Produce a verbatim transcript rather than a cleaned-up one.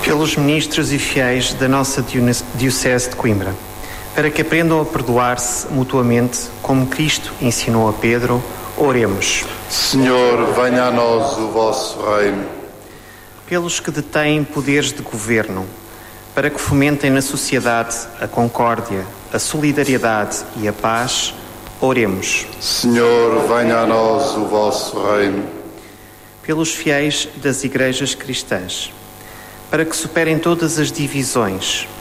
Pelos ministros e fiéis da nossa Diocese de Coimbra, para que aprendam a perdoar-se mutuamente, como Cristo ensinou a Pedro, oremos. Senhor, venha a nós o vosso reino. Pelos que detêm poderes de governo, para que fomentem na sociedade a concórdia, a solidariedade e a paz, oremos. Senhor, venha a nós o vosso reino. Pelos fiéis das igrejas cristãs, para que superem todas as divisões,